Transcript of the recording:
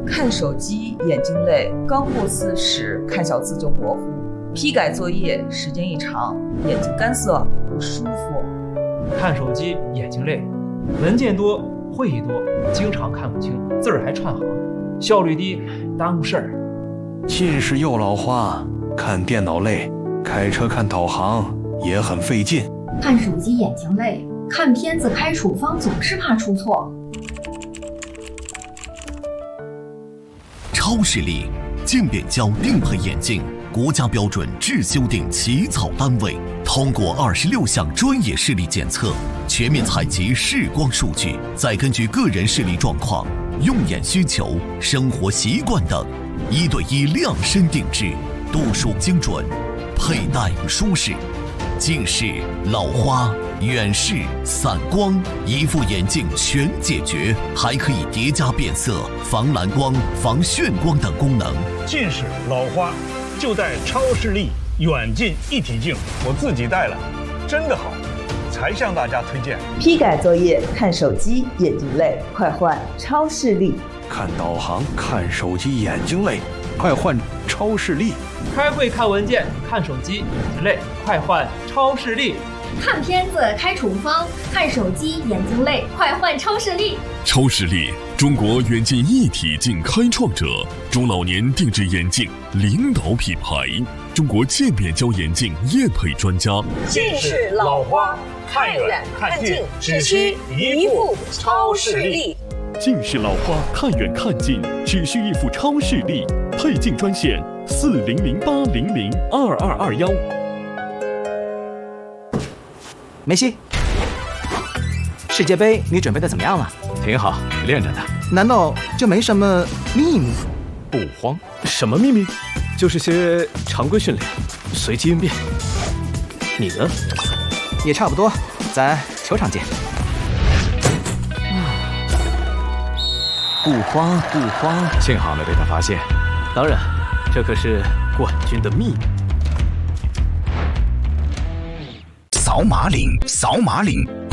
看手机眼睛累，刚过40看小字就模糊，批改作业时间一长，眼睛干涩不舒服。 看手机眼睛累，文件多会议多，经常看不清，字儿还串行，效率低，耽误事儿。 近视又老花，看电脑累，开车看导航也很费劲。 看手机眼睛累，看片子开处方总是怕出错。 超视力渐变焦定配眼镜，国家标准质修订起草单位，通过26项专业视力检测，全面采集视光数据，再根据个人视力状况、用眼需求、生活习惯等，1对1量身定制，度数精准，佩戴舒适。近视、老花、远视、散光，一副眼镜全解决，还可以叠加变色、防蓝光、防眩光等功能。 近视、老花就戴超视力远近一体镜，我自己戴了，真的好，才向大家推荐。 批改作业看手机眼睛累，快换超视力。 看导航看手机眼睛累，快换超视力。 开会看文件看手机眼睛累，快换超视力。 看片子开处方看手机眼睛累，快换超视力。 超视力，中国远近一体镜开创者，中老年定制眼镜领导品牌，中国渐变焦眼镜业配专家。 近视、老花看远看近只需一副超视力。 近视老花看远看近只需一副超视力，配镜专线4008002221。 梅西，世界杯你准备的怎么样了？ 挺好，练着呢。 难道就没什么秘密？ 不慌，什么秘密？就是些常规训练，随机应变。你呢？ 也差不多，咱球场见。 不慌不慌，幸好没被他发现。当然，这可是冠军的秘密。 扫码领，扫码领。